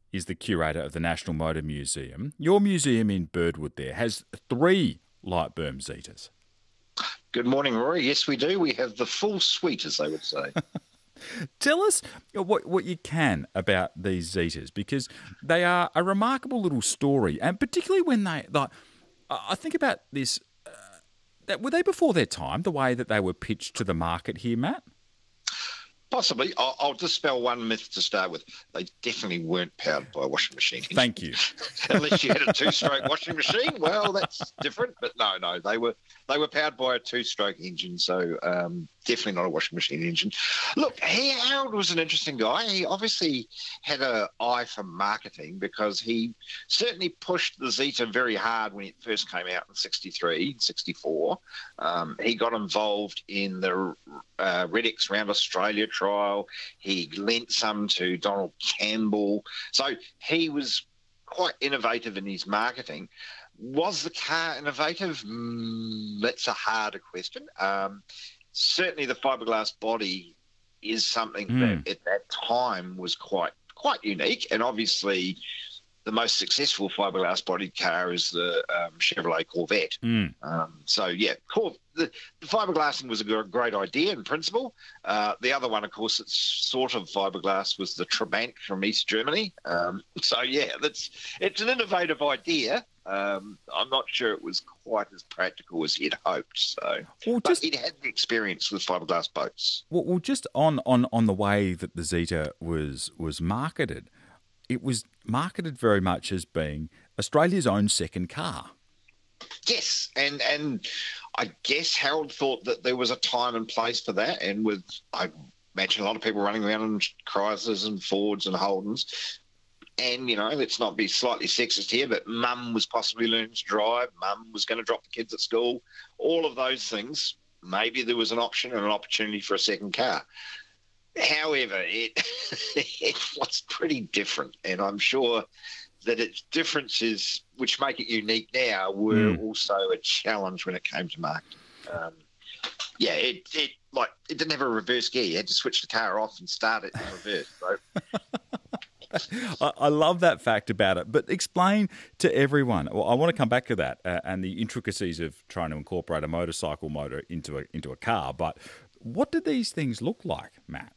is the curator of the National Motor Museum. Your museum in Birdwood there has 3 Lightburn Zetas. Good morning, Rory. Yes, we do. We have the full suite, as they would say. Tell us what you can about these Zetas, because they are a remarkable little story, and particularly when they, like, I think about this, were they before their time, the way that they were pitched to the market here, Matt? Possibly. I'll dispel one myth to start with. They definitely weren't powered by a washing machine. Thank you. Unless you had a 2-stroke washing machine, well, that's different. But no, they were powered by a 2-stroke engine, so definitely not a washing machine engine. Look, Harold was an interesting guy. He obviously had an eye for marketing because he certainly pushed the Zeta very hard when it first came out in 63, 64. He got involved in the Red X Round Australia trial. He lent some to Donald Campbell. So he was quite innovative in his marketing. Was the car innovative? That's a harder question. Certainly the fiberglass body is something that at that time was quite unique, and obviously the most successful fiberglass bodied car is the Chevrolet Corvette. So yeah, the fiberglassing was a great idea in principle. The other one, of course, that's sort of fiberglass was the Trabant from East Germany. So yeah, it's an innovative idea. I'm not sure it was quite as practical as he'd hoped. So, but he'd had the experience with fiberglass boats. Well, just on the way that the Zeta was marketed, it was marketed very much as being Australia's own second car. Yes, and I guess Harold thought that there was a time and place for that, and with, I imagine, a lot of people running around in Chryslers and Fords and Holdens. And, you know, let's not be slightly sexist here, but mum was possibly learning to drive, mum was going to drop the kids at school, all of those things. Maybe there was an option and an opportunity for a second car. However, it was pretty different, and I'm sure that its differences, which make it unique now, were also a challenge when it came to marketing. It didn't have a reverse gear. You had to switch the car off and start it in reverse. So. I love that fact about it, but explain to everyone. Well, I want to come back to that and the intricacies of trying to incorporate a motorcycle motor into a car. But what did these things look like, Matt?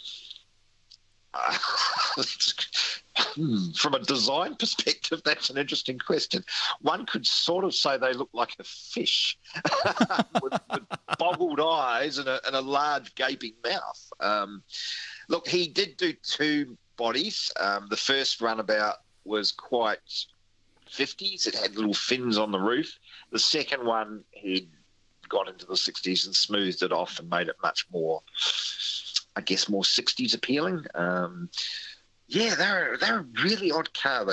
From a design perspective, that's an interesting question. One could sort of say they look like a fish with boggled eyes and a large gaping mouth. Look, he did do 2 bodies. The first runabout was quite 50s. It had little fins on the roof. The second one, he got into the 60s and smoothed it off and made it much more, I guess, more 60s appealing. They're a really odd car.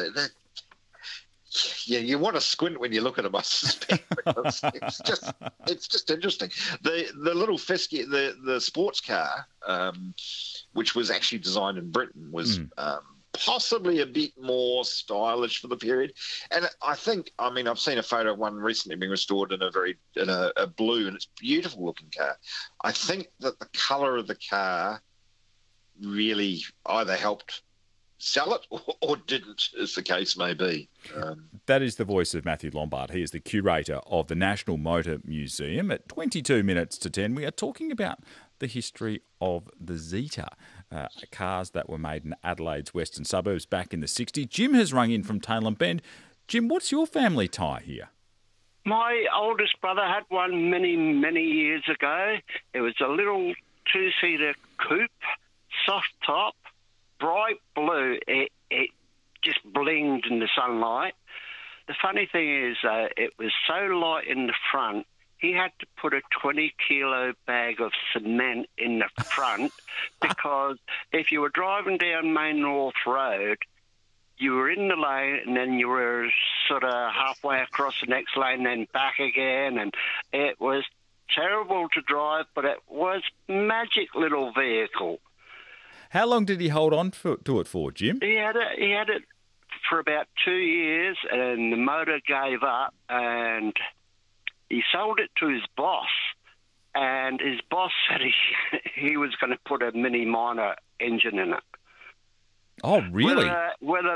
You want to squint when you look at them, I suspect, because it's just interesting. The little Fisker, the sports car, which was actually designed in Britain, was possibly a bit more stylish for the period. And I think, I've seen a photo of one recently being restored in a blue, and it's a beautiful looking car. I think that the colour of the car really either helped sell it or didn't, as the case may be. That is the voice of Matthew Lombard. He is the curator of the National Motor Museum. At 22 minutes to 10, we are talking about the history of the Zeta, cars that were made in Adelaide's western suburbs back in the 60s. Jim has rung in from Tailem Bend. Jim, what's your family tie here? My oldest brother had one many, many years ago. It was a little 2-seater coupe, soft top, bright blue. It just blinged in the sunlight. The funny thing is, it was so light in the front, he had to put a 20-kilo bag of cement in the front because if you were driving down Main North Road, you were in the lane and then you were sort of halfway across the next lane, then back again, and it was terrible to drive, but it was a magic little vehicle. How long did he hold on to it for, Jim? He had it for about 2 years, and the motor gave up, and he sold it to his boss, and his boss said he was going to put a Mini Minor engine in it. Oh, really? Whether